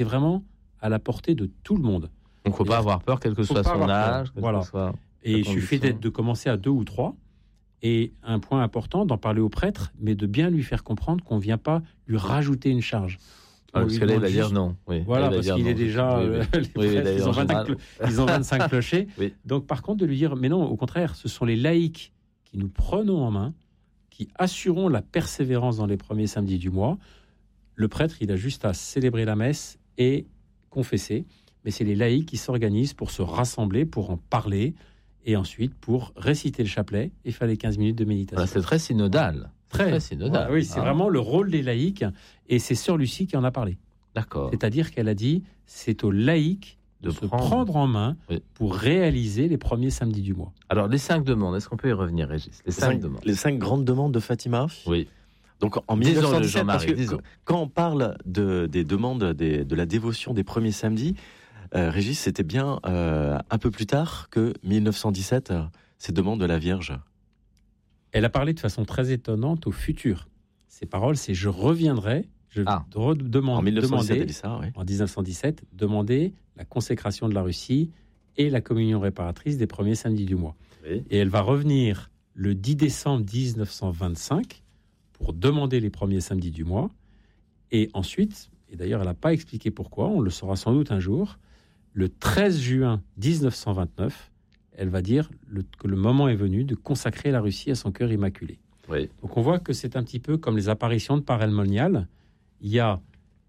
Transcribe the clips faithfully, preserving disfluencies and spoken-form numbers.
C'est vraiment à la portée de tout le monde. Donc, il ne faut pas avoir peur, quel que soit son âge. Voilà. Soit et il suffit d'être, de commencer à deux ou trois. Et un point important, d'en parler au prêtre, mais de bien lui faire comprendre qu'on ne vient pas lui rajouter une charge. Ah, parce que là, il va juste... dire non. Oui, voilà, parce qu'il non. est déjà... Oui, oui. Euh, les oui, prêtres, ils, ont vingt-cinq clo- ils ont vingt-cinq clochers. Oui. Donc, par contre, de lui dire, mais non, au contraire, ce sont les laïcs qui nous prenons en main, qui assureront la persévérance dans les premiers samedis du mois. Le prêtre, il a juste à célébrer la messe et confesser. Mais c'est les laïcs qui s'organisent pour se rassembler, pour en parler, et ensuite pour réciter le chapelet et faire les quinze minutes de méditation. Voilà, c'est très synodal. Très, très synodal. Voilà, oui, c'est ah. vraiment le rôle des laïcs, et c'est Sœur Lucie qui en a parlé. D'accord. C'est-à-dire qu'elle a dit, c'est aux laïcs de, de se prendre. prendre en main oui. pour réaliser les premiers samedis du mois. Alors, les cinq demandes, est-ce qu'on peut y revenir, Régis ? Les, les, cinq, cinq demandes. Les cinq grandes demandes de Fatima. Oui. Donc en mille neuf cent dix-sept, parce que disons. Quand on parle de, des demandes des, de la dévotion des premiers samedis, euh, Régis, c'était bien euh, un peu plus tard que mille neuf cent dix-sept, euh, ces demandes de la Vierge. Elle a parlé de façon très étonnante au futur. Ses paroles, c'est « je reviendrai ». Je ah. demande, en mille neuf cent dix-sept, demander, elle dit ça, oui. En dix-neuf cent dix-sept, demander la consécration de la Russie et la communion réparatrice des premiers samedis du mois. Oui. Et elle va revenir le dix décembre dix-neuf cent vingt-cinq pour demander les premiers samedis du mois. Et ensuite, et d'ailleurs elle n'a pas expliqué pourquoi, on le saura sans doute un jour, le treize juin dix-neuf cent vingt-neuf, elle va dire le, que le moment est venu de consacrer la Russie à son cœur immaculé. Oui. Donc on voit que c'est un petit peu comme les apparitions de Parel Monial. Il y a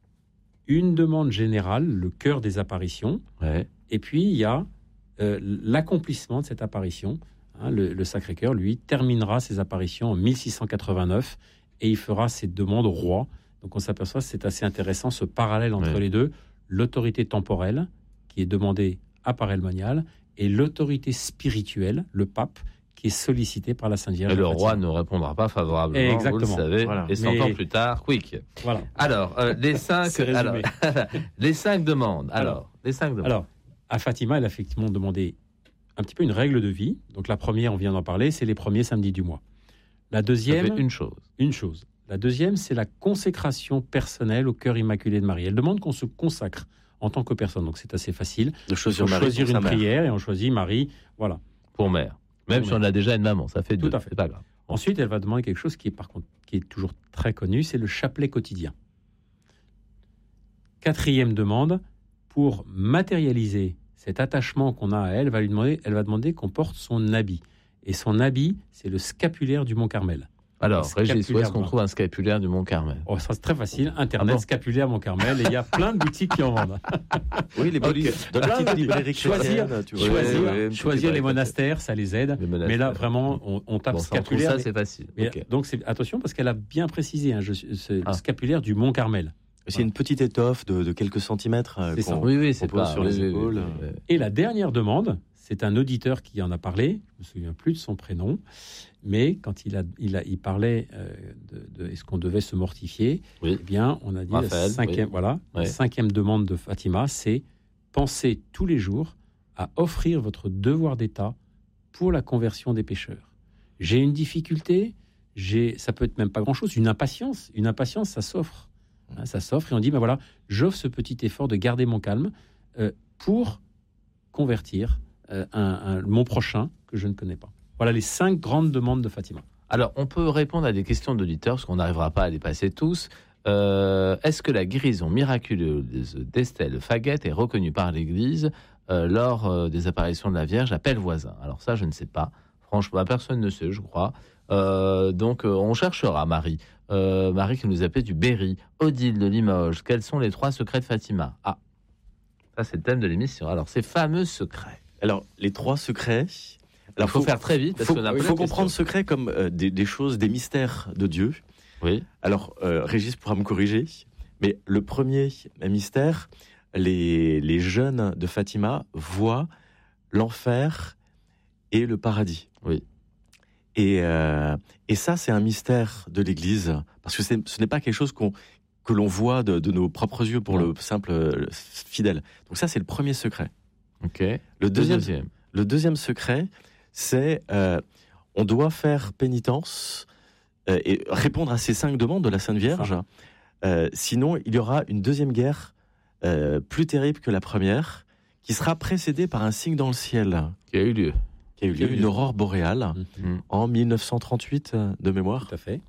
une demande générale, le cœur des apparitions, ouais. et puis il y a euh, l'accomplissement de cette apparition. Hein, le, le Sacré-Cœur, lui, terminera ses apparitions en mille six cent quatre-vingt-neuf et il fera ses demandes au roi. Donc on s'aperçoit que c'est assez intéressant ce parallèle entre ouais. les deux, l'autorité temporelle qui est demandée à Parel Monial et l'autorité spirituelle, le pape, qui est sollicité par la Sainte Vierge. Et le roi ne répondra pas favorablement, exactement. vous le savez, voilà. et cent Mais... ans plus tard, quick. Voilà. Alors, euh, les cinq, alors, les cinq demandes. Alors, alors, les cinq demandes. Alors, à Fatima, elle a effectivement demandé un petit peu une règle de vie. Donc, la première, on vient d'en parler, c'est les premiers samedis du mois. La deuxième, ça fait une chose. Une chose. La deuxième, c'est la consécration personnelle au cœur immaculé de Marie. Elle demande qu'on se consacre en tant que personne. Donc, c'est assez facile. De choisir, on Marie choisir une prière et on choisit Marie. Voilà. Pour mère. Même si on a déjà une maman, ça fait deux. Tout à fait. C'est pas grave. Ensuite, elle va demander quelque chose qui est par contre qui est toujours très connu, c'est le chapelet quotidien. Quatrième demande, pour matérialiser cet attachement qu'on a à elle, elle va lui demander, elle va demander qu'on porte son habit. Et son habit, c'est le scapulaire du Mont Carmel. Alors, Régis, où est-ce qu'on trouve un scapulaire du Mont Carmel ? Oh, ça c'est très facile. Internet, ah bon scapulaire Mont Carmel, et il y a plein de boutiques qui en vendent. Oui, les boutiques. De la petite librairie choisir, tu vois. choisir, ouais, ouais, choisir les monastères, ça les aide. Les mais là, vraiment, on, on tape bon, scapulaire. Ça, mais, c'est facile. Mais, okay. Donc, c'est, attention, parce qu'elle a bien précisé, hein, je, c'est ah. le scapulaire du Mont Carmel. C'est voilà. Une petite étoffe de, de quelques centimètres. Euh, c'est ça. Oui, oui, c'est pose pas sur oui, les oui, épaules. Oui, oui. Et la dernière demande, c'est un auditeur qui en a parlé. Je me souviens plus de son prénom. Mais quand il, a, il, a, il parlait euh, de, de est-ce qu'on devait se mortifier, oui. eh bien, on a dit Raphaël, la, cinquième, oui. voilà, ouais. la cinquième demande de Fatima, c'est penser tous les jours à offrir votre devoir d'État pour la conversion des pécheurs. J'ai une difficulté, j'ai, ça peut être même pas grand-chose, une impatience. Une impatience, ça s'offre. Hein, ça s'offre et on dit, ben voilà, j'offre ce petit effort de garder mon calme euh, pour convertir euh, un, un, mon prochain que je ne connais pas. Voilà les cinq grandes demandes de Fatima. Alors, on peut répondre à des questions d'auditeurs, parce qu'on n'arrivera pas à les passer tous. Euh, est-ce que la guérison miraculeuse d'Estelle Faguette est reconnue par l'Église euh, lors euh, des apparitions de la Vierge à Pellevoisin ? Alors ça, je ne sais pas. Franchement, personne ne sait, je crois. Euh, donc, euh, on cherchera, Marie. Euh, Marie qui nous appelle du Berry. Odile de Limoges. Quels sont les trois secrets de Fatima ? Ah, ça, c'est le thème de l'émission. Alors, ces fameux secrets. Alors, les trois secrets... Alors, il faut, faut faire très vite. Il faut, faut comprendre secret comme euh, des, des choses, des mystères de Dieu. Oui. Alors, euh, Régis pourra me corriger, mais le premier mystère, les, les jeunes de Fatima voient l'enfer et le paradis. Oui. Et, euh, et ça, c'est un mystère de l'Église, parce que c'est, ce n'est pas quelque chose qu'on, que l'on voit de, de nos propres yeux pour non. le simple fidèle. Donc ça, c'est le premier secret. Ok. Le deuxième, le deuxième, le deuxième secret, c'est euh, on doit faire pénitence euh, et répondre à ces cinq demandes de la Sainte Vierge. Euh, sinon, il y aura une deuxième guerre euh, plus terrible que la première, qui sera précédée par un signe dans le ciel. Qui a eu lieu. Qui a eu lieu, une aurore boréale, Mmh. en mille neuf cent trente-huit, euh, de mémoire. Tout à fait.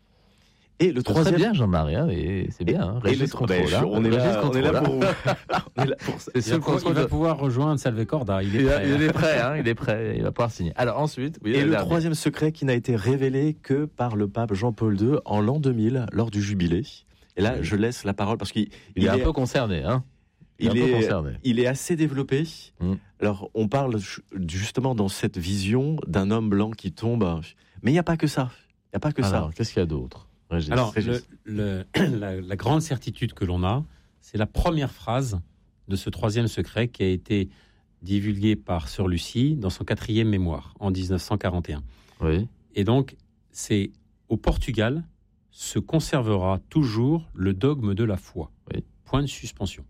Et le C'est troisième... très bien, Jean-Marie, hein, et c'est bien. Hein, Et Régis le- contrôle, ben, hein. on, est Régis là, on est là contrôle, pour hein. on est là pour ça. C'est Il sous le va, pouvoir, contrôle il va de- pouvoir rejoindre Salve Corda. Il est Il, prêt. il est prêt, hein, il est prêt, il va pouvoir signer. Alors ensuite, oui, Et la le dernière. troisième secret qui n'a été révélé que par le pape Jean-Paul deux en l'an deux mille, lors du jubilé. Et là, Oui. je laisse la parole parce qu'il il est un est, peu concerné, hein. Il est il un peu est, concerné. il est assez développé. Mm. Alors, on parle ju- justement dans cette vision d'un homme blanc qui tombe. Mais il n'y a pas que ça. Il n'y a pas que Alors, ça. qu'est-ce qu'il y a d'autre, Régis? Alors, Régis. le- le- la, la grande certitude que l'on a, c'est la première phrase de ce troisième secret qui a été divulgué par Sœur Lucie dans son quatrième mémoire en dix-neuf cent quarante et un. Oui. Et donc, c'est au Portugal se conservera toujours le dogme de la foi. Oui. Point de suspension.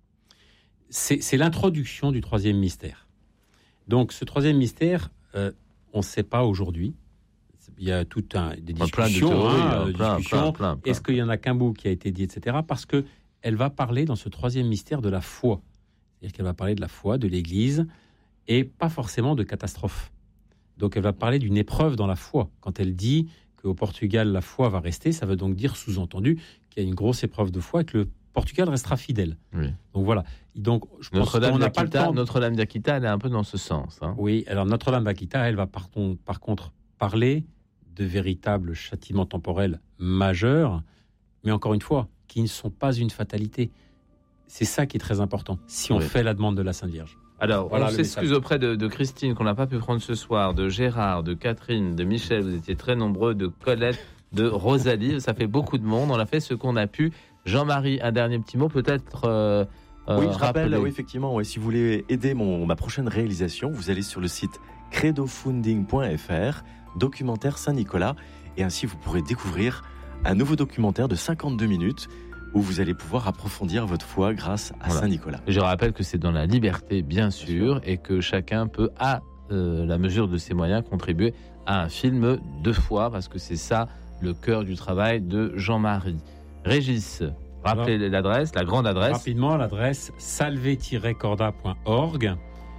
C'est c'est l'introduction du troisième mystère. Donc, ce troisième mystère, euh, on ne sait pas aujourd'hui. Il y a tout un des Plein de discussions, théories, hein, hein, euh, plein, discussions. plein, plein, plein. Est-ce qu'il y en a qu'un bout qui a été dit, et cetera. Parce que elle va parler dans ce troisième mystère de la foi. C'est-à-dire qu'elle va parler de la foi, de l'Église, et pas forcément de catastrophe. Donc elle va parler d'une épreuve dans la foi. Quand elle dit qu'au Portugal, la foi va rester, ça veut donc dire, sous-entendu, qu'il y a une grosse épreuve de foi et que le Portugal restera fidèle. Oui. Donc voilà. Donc, je pense Notre-Dame qu'on n'a pas le d'Aquita, temps. Notre-Dame d'Aquita, elle est un peu dans ce sens. Hein. Oui, alors Notre-Dame d'Aquita, elle va par, ton- par contre parler de véritables châtiments temporels majeurs, mais encore une fois, qui ne sont pas une fatalité. C'est ça qui est très important, si on Oui. fait la demande de la Sainte Vierge. Alors, Voilà on le s'excuse message. auprès de, de Christine qu'on n'a pas pu prendre ce soir, de Gérard, de Catherine, de Michel, vous étiez très nombreux, de Colette, de Rosalie, ça fait beaucoup de monde, on a fait ce qu'on a pu. Jean-Marie, un dernier petit mot, peut-être euh, euh, Oui, je rappelle, rappeler. oui, effectivement, ouais, si vous voulez aider mon, ma prochaine réalisation, vous allez sur le site credofunding point f r, documentaire Saint-Nicolas, et ainsi vous pourrez découvrir un nouveau documentaire de cinquante-deux minutes où vous allez pouvoir approfondir votre foi grâce à Voilà. Saint-Nicolas. Je rappelle que c'est dans la liberté, bien sûr, et que chacun peut, à euh, la mesure de ses moyens, contribuer à un film de foi, parce que c'est ça le cœur du travail de Jean-Marie. Régis, rappelez l'adresse, la grande adresse. Rapidement, l'adresse salve tiret corda point org.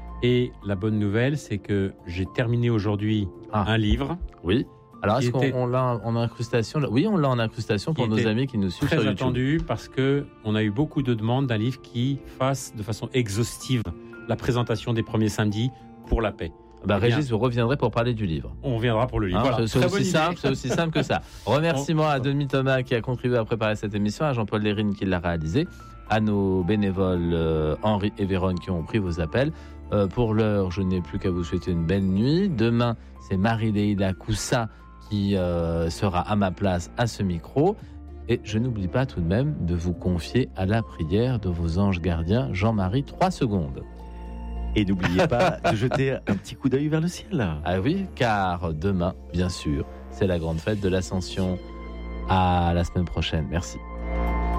Et la bonne nouvelle, c'est que j'ai terminé aujourd'hui Ah. un livre Oui. Alors, Qui est-ce qu'on était- on l'a en incrustation? Oui, on l'a en incrustation pour Qui nos était amis qui nous suivent très sur YouTube. attendu parce que on a eu beaucoup de demandes d'un livre qui fasse de façon exhaustive la présentation des premiers samedis pour la paix. Bah, Eh bien. Régis, vous reviendrez pour parler du livre. On reviendra pour le livre. Hein, Voilà. c'est Très aussi bonne idée. simple, c'est aussi simple que ça. Remerciements à Denis Thomas qui a contribué à préparer cette émission, à Jean-Paul Lérine qui l'a réalisé, à nos bénévoles euh, Henri et Véronne qui ont pris vos appels. Euh, pour l'heure, je n'ai plus qu'à vous souhaiter une belle nuit. Demain, c'est Marie-Leila Coussa qui euh, sera à ma place à ce micro. Et je n'oublie pas tout de même de vous confier à la prière de vos anges gardiens. Jean-Marie, trois secondes. Et n'oubliez pas de jeter un petit coup d'œil vers le ciel. Ah oui, car demain, bien sûr, c'est la grande fête de l'Ascension. À la semaine prochaine. Merci.